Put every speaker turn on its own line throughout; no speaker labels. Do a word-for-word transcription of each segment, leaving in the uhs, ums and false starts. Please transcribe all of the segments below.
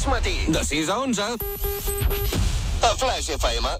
Flash Matí, de sis a onze, a Flash F M.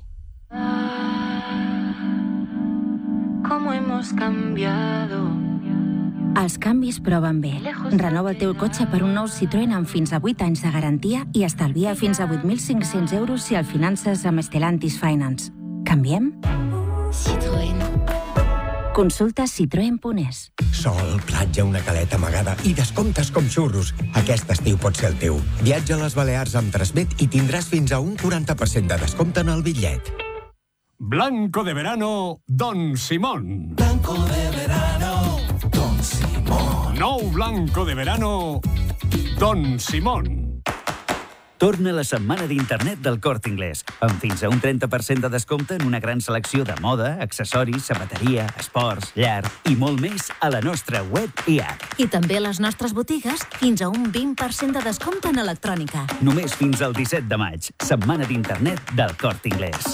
¿Cómo hemos cambiado?
Els canvis proven bé. Renova el teu cotxe per un nou Citroën amb fins a vuit anys de garantia i estalvia fins a vuit mil cinc-cents euros si el finances amb Stellantis Finance. Canviem?
Citroën.
Consulta citroen punt es.
Sol, platja, una caleta amagada i descomptes com xurros. Aquest estiu pot ser el teu. Viatja a les Balears amb Transmet i tindràs fins a un quaranta per cent de descompte en el bitllet.
Blanco de verano, Don Simón.
Blanco de verano, Don Simón.
Nou blanco de verano, Don Simón.
Torna la setmana d'internet del Corte Inglés, amb fins a un trenta per cent de descompte en una gran selecció de moda, accessoris, sabateria, esports, llar i molt més a la nostra web i app.
I també a les nostres botigues, fins a un vint per cent de descompte en electrònica.
Només fins al disset de maig, setmana d'internet del Corte Inglés.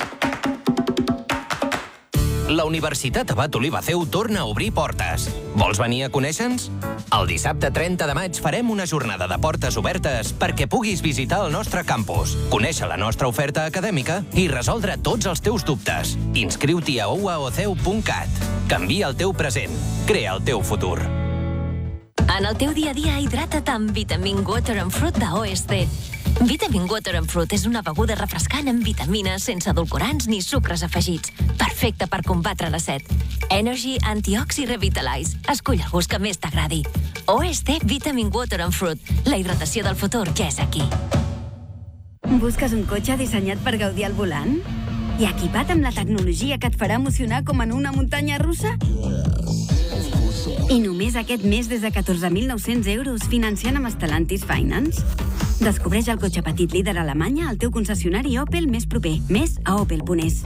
La Universitat Abat Olivaceu torna a obrir portes. Vols venir a conèixer-nos? El dissabte trenta de maig farem una jornada de portes obertes perquè puguis visitar el nostre campus, conèixer la nostra oferta acadèmica i resoldre tots els teus dubtes. Inscriu-t'hi a u a o ceu punt cat. Canvia el teu present. Crea el teu futur.
En el teu dia a dia, hidrata't amb Vitamin Water and Fruit de O S D. Vitamin Water and Fruit és una beguda refrescant amb vitamines, sense edulcorants ni sucres afegits. Perfecte per combatre la set. Energy, Antiox i Revitalize. Escull el gust que més t'agradi. O S D Vitamin Water and Fruit. La hidratació del futur ja és aquí.
Busques un cotxe dissenyat per gaudir al volant? I equipat amb la tecnologia que et farà emocionar com en una muntanya russa? I només aquest mes des de catorze mil nou-cents euros financiant amb Stellantis Finance? Descobreix el cotxe petit líder a Alemanya al teu concessionari Opel més proper. Més a opel punt es.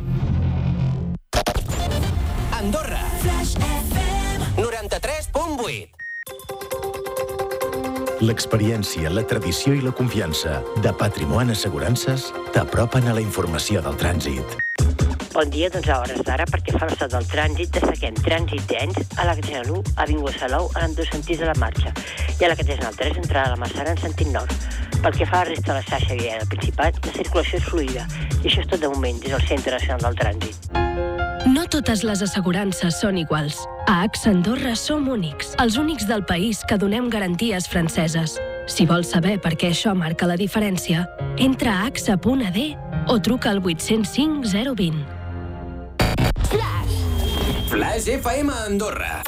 Andorra. noranta-tres punt vuit.
L'experiència, la tradició i la confiança de Patrimoni Assegurances t'apropen a la informació del trànsit.
Bon dia, doncs a hores d'ara, perquè fa l'estat del trànsit, destaquem trànsit dens a la Catedral u, a Avinguda Salou, en dos sentits de la marxa, i a la Catedral tres, entrada a la Massana en sentit nord. Pel que fa a la resta de la xarxa viària del Principat, la circulació és fluida, i això és tot de moment, des del Centre Nacional del Trànsit.
No totes les assegurances són iguals. A A X A Andorra som únics, els únics del país que donem garanties franceses. Si vols saber per què això marca la diferència, entra a axa punt a de o truca al vuit zero cinc zero dos zero.
Flash F M Andorra.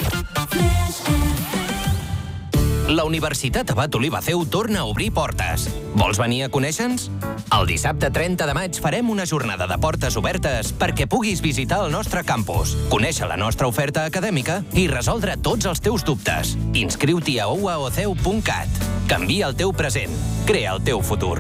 La Universitat Abat Olivaceu torna a obrir portes. Vols venir a conèixer-nos? El dissabte trenta de maig farem una jornada de portes obertes perquè puguis visitar el nostre campus, conèixer la nostra oferta acadèmica i resoldre tots els teus dubtes. Inscriu-t'hi a u a o ceu punt cat. Canvia el teu present. Crea el teu futur.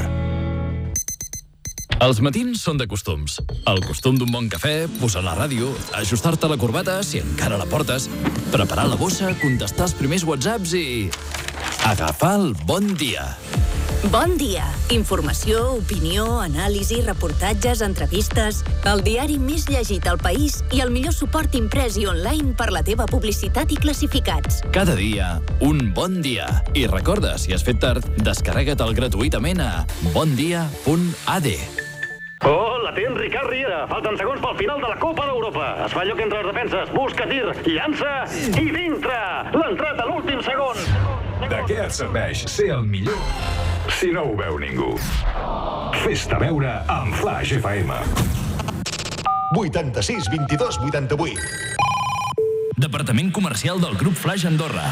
Els matins són de costums. El costum d'un bon cafè, posar la ràdio, ajustar-te la corbata, si encara la portes, preparar la bossa, contestar els primers whatsapps i... agafar el bon dia.
Bon dia. Informació, opinió, anàlisi, reportatges, entrevistes... El diari més llegit al país i el millor suport imprès i online per la teva publicitat i classificats.
Cada dia, un bon dia. I recorda, si has fet tard, descarrega't-el gratuïtament a bondia punt a de.
Oh, la té en Ricard Riera. Falten segons pel final de la Copa d'Europa. Es fa lloc entre les defenses. Busca tir, llança i dintre. L'entrat a l'últim segon.
De què et serveix ser el millor si no ho veu ningú? Fes-te veure amb Flash F M.
vuitanta-sis vint-i-dos vuitanta-vuit.
Departament Comercial del Grup Flash Andorra.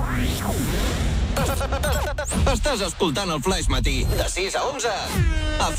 Estàs escoltant el Flash Matí, de sis a onze. A